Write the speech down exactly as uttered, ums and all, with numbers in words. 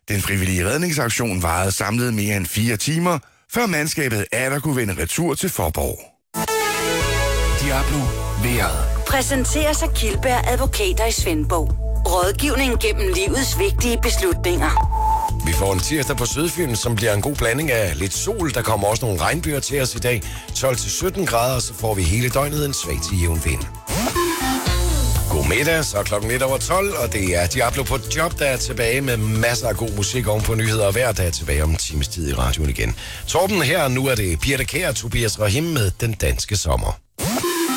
Den frivillige redningsaktion varede samlet mere end fire timer, før mandskabet atter kunne vende retur til Fåborg. Diablo vejret. Præsenteres af Kildberg Advokater i Svendborg. Rådgivning gennem livets vigtige beslutninger. Vi får en tirsdag på Sydfyn, som bliver en god blanding af lidt sol. Der kommer også nogle regnbyger til os i dag. tolv til sytten grader, så får vi hele døgnet en svag til jævn vind. God middag, så klokken lidt over tolv, og det er Diablo på job, der er tilbage med masser af god musik oven på nyheder, og hver dag er tilbage om en times tid i radioen igen. Torben her, nu er det Birte Kjær og Tobias Rahim med Den Danske Sommer.